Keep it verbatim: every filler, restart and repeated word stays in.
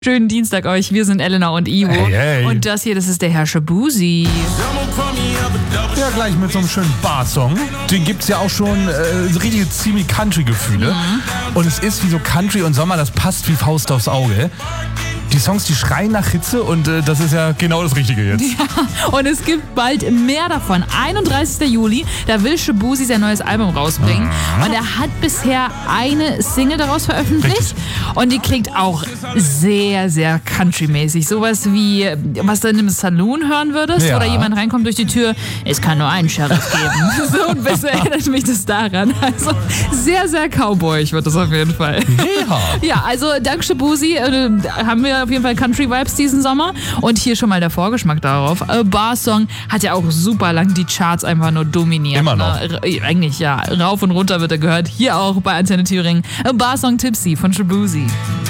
Schönen Dienstag euch, wir sind Elena und Ivo. Hey, hey. Und das hier, das ist der Herr Shaboozey. Ja, gleich mit so einem schönen Bar-Song. Den gibt's ja auch schon äh, richtige ziemlich Country-Gefühle. Mhm. Und es ist wie so Country und Sommer, das passt wie Faust aufs Auge. Die Songs, die schreien nach Hitze und äh, das ist ja genau das Richtige jetzt. Ja, und es gibt bald mehr davon. einunddreißigster Juli, da will Shaboozey sein neues Album rausbringen. Mhm. Und er hat bisher eine Single daraus veröffentlicht. Richtig. Und die klingt auch sehr, sehr country-mäßig. Sowas wie, was du in einem Saloon hören würdest, Ja. oder jemand reinkommt durch die Tür, es kann nur einen Sheriff geben. So ein bisschen erinnert mich das daran. Also sehr, sehr cowboyig wird das auf jeden Fall. Ja. Ja, also dank Shaboozey äh, haben wir auf jeden Fall Country-Vibes diesen Sommer. Und hier schon mal der Vorgeschmack darauf. A Bar-Song hat ja auch super lang die Charts einfach nur dominiert. Immer noch. Ne? Eigentlich ja, rauf und runter wird er gehört. Hier auch bei Antenne Thüringen. A Bar-Song Tipsy von Shaboozey.